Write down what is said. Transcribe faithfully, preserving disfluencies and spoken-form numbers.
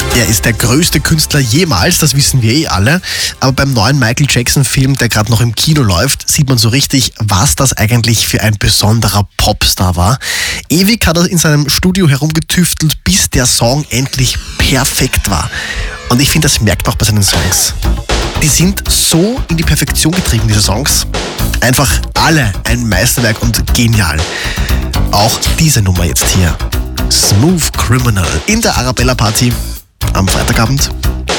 Er ist der größte Künstler jemals, das wissen wir eh alle. Aber beim neuen Michael Jackson-Film, der gerade noch im Kino läuft, sieht man so richtig, was das eigentlich für ein besonderer Popstar war. Ewig hat er in seinem Studio herumgetüftelt, bis der Song endlich perfekt war. Und ich finde, das merkt man auch bei seinen Songs. Die sind so in die Perfektion getrieben, diese Songs. Einfach alle ein Meisterwerk und genial. Auch diese Nummer jetzt hier. Smooth Criminal in der Arabella Party am Freitagabend.